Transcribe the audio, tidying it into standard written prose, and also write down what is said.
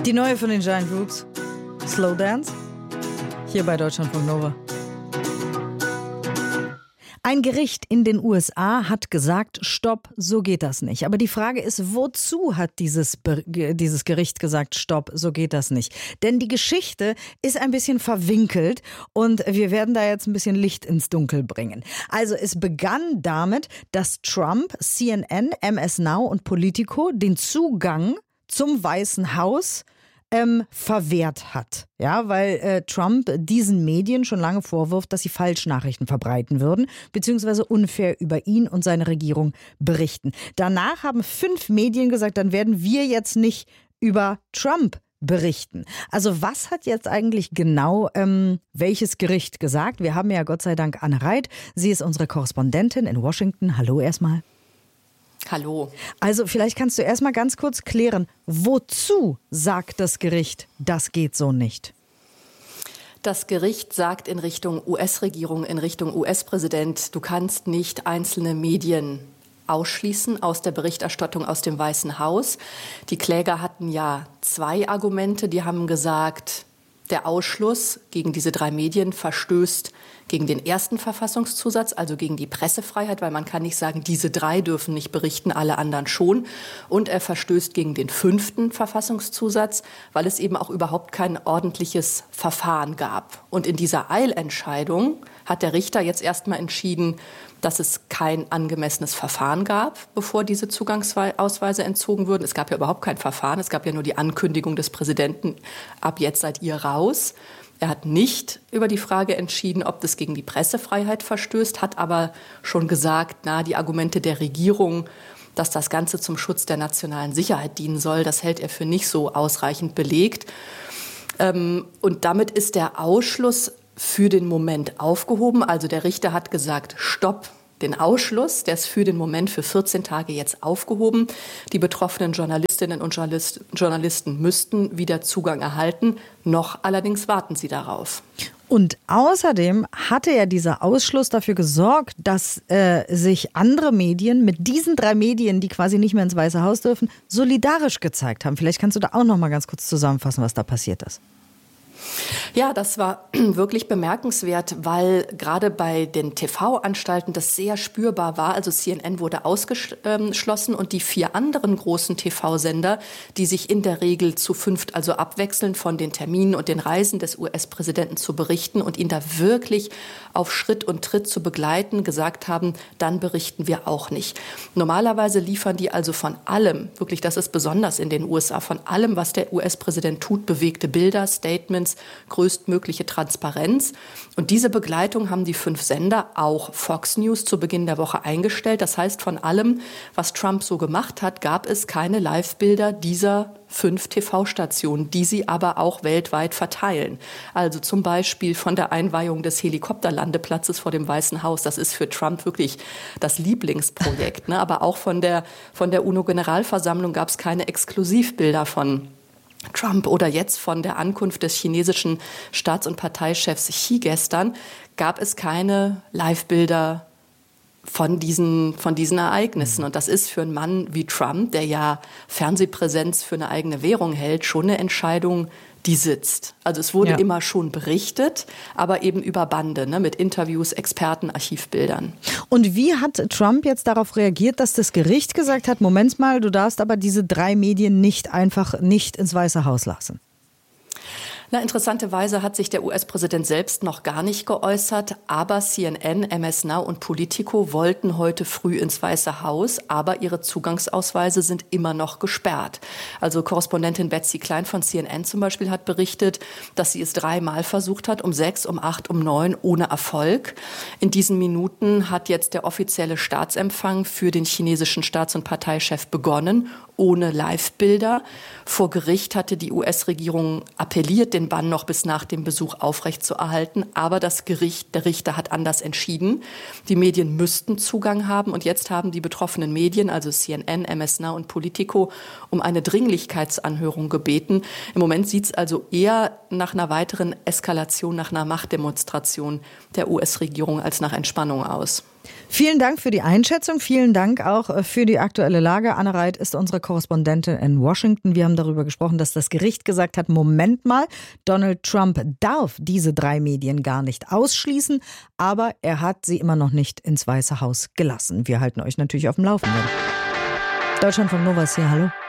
Die neue von den Giant Rooks, Slow Dance, hier bei Deutschlandfunk Nova. Ein Gericht in den USA hat gesagt, stopp, so geht das nicht. Aber die Frage ist, wozu hat dieses Gericht gesagt, stopp, so geht das nicht? Denn die Geschichte ist ein bisschen verwinkelt und wir werden da jetzt ein bisschen Licht ins Dunkel bringen. Also es begann damit, dass Trump, CNN, MS Now und Politico den Zugang zum Weißen Haus verwehrt hat. Ja, weil Trump diesen Medien schon lange vorwirft, dass sie Falschnachrichten verbreiten würden, beziehungsweise unfair über ihn und seine Regierung berichten. Danach haben 5 Medien gesagt, dann werden wir jetzt nicht über Trump berichten. Also was hat jetzt eigentlich genau welches Gericht gesagt? Wir haben ja Gott sei Dank Anne Reit. Sie ist unsere Korrespondentin in Washington. Hallo erstmal. Hallo. Also vielleicht kannst du erstmal ganz kurz klären, wozu sagt das Gericht, das geht so nicht? Das Gericht sagt in Richtung US-Regierung, in Richtung US-Präsident, du kannst nicht einzelne Medien ausschließen aus der Berichterstattung aus dem Weißen Haus. Die Kläger hatten ja 2 Argumente. Die haben gesagt, der Ausschluss gegen diese 3 Medien verstößt gegen den ersten Verfassungszusatz, also gegen die Pressefreiheit, weil man kann nicht sagen, diese 3 dürfen nicht berichten, alle anderen schon. Und er verstößt gegen den 5. Verfassungszusatz, weil es eben auch überhaupt kein ordentliches Verfahren gab. Und in dieser Eilentscheidung hat der Richter jetzt erstmal entschieden, dass es kein angemessenes Verfahren gab, bevor diese Zugangsausweise entzogen wurden. Es gab ja überhaupt kein Verfahren. Es gab ja nur die Ankündigung des Präsidenten, ab jetzt seid ihr raus. Er hat nicht über die Frage entschieden, ob das gegen die Pressefreiheit verstößt, hat aber schon gesagt, die Argumente der Regierung, dass das Ganze zum Schutz der nationalen Sicherheit dienen soll, das hält er für nicht so ausreichend belegt. Und damit ist der Ausschluss für den Moment aufgehoben. Also der Richter hat gesagt, stopp. Den Ausschluss, der ist für den Moment für 14 Tage jetzt aufgehoben. Die betroffenen Journalistinnen und Journalisten müssten wieder Zugang erhalten. Noch allerdings warten sie darauf. Und außerdem hatte ja dieser Ausschluss dafür gesorgt, dass sich andere Medien mit diesen 3 Medien, die quasi nicht mehr ins Weiße Haus dürfen, solidarisch gezeigt haben. Vielleicht kannst du da auch noch mal ganz kurz zusammenfassen, was da passiert ist. Ja, das war wirklich bemerkenswert, weil gerade bei den TV-Anstalten das sehr spürbar war. Also CNN wurde ausgeschlossen und die 4 anderen großen TV-Sender, die sich in der Regel zu 5, also abwechseln von den Terminen und den Reisen des US-Präsidenten zu berichten und ihn da wirklich auf Schritt und Tritt zu begleiten, gesagt haben, dann berichten wir auch nicht. Normalerweise liefern die also von allem, wirklich, das ist besonders in den USA, von allem, was der US-Präsident tut, bewegte Bilder, Statements, größtmögliche Transparenz. Und diese Begleitung haben die 5 Sender, auch Fox News, zu Beginn der Woche eingestellt. Das heißt, von allem, was Trump so gemacht hat, gab es keine Live-Bilder dieser 5 TV-Stationen, die sie aber auch weltweit verteilen. Also zum Beispiel von der Einweihung des Helikopterlandeplatzes vor dem Weißen Haus. Das ist für Trump wirklich das Lieblingsprojekt. Aber auch von der UNO-Generalversammlung gab es keine Exklusivbilder von Trump oder jetzt von der Ankunft des chinesischen Staats- und Parteichefs Xi gestern gab es keine Live-Bilder von diesen Ereignissen. Und das ist für einen Mann wie Trump, der ja Fernsehpräsenz für eine eigene Währung hält, schon eine Entscheidung, die sitzt. Also es wurde immer schon berichtet, aber eben über Bande, mit Interviews, Experten, Archivbildern. Und wie hat Trump jetzt darauf reagiert, dass das Gericht gesagt hat, Moment mal, du darfst aber diese 3 Medien nicht ins Weiße Haus lassen? Interessanterweise hat sich der US-Präsident selbst noch gar nicht geäußert, aber CNN, MS Now und Politico wollten heute früh ins Weiße Haus, aber ihre Zugangsausweise sind immer noch gesperrt. Also Korrespondentin Betsy Klein von CNN zum Beispiel hat berichtet, dass sie es 3-mal versucht hat, um 6, um 8, um 9, ohne Erfolg. In diesen Minuten hat jetzt der offizielle Staatsempfang für den chinesischen Staats- und Parteichef begonnen, ohne Live-Bilder. Vor Gericht hatte die US-Regierung appelliert, den Bann noch bis nach dem Besuch aufrechtzuerhalten. Aber der Richter hat anders entschieden. Die Medien müssten Zugang haben. Und jetzt haben die betroffenen Medien, also CNN, MS Now und Politico, um eine Dringlichkeitsanhörung gebeten. Im Moment sieht es also eher nach einer weiteren Eskalation, nach einer Machtdemonstration der US-Regierung als nach Entspannung aus. Vielen Dank für die Einschätzung. Vielen Dank auch für die aktuelle Lage. Anne Reit ist unsere Korrespondentin in Washington. Wir haben darüber gesprochen, dass das Gericht gesagt hat, Moment mal, Donald Trump darf diese 3 Medien gar nicht ausschließen, aber er hat sie immer noch nicht ins Weiße Haus gelassen. Wir halten euch natürlich auf dem Laufenden. Deutschlandfunk Nova ist hier, hallo.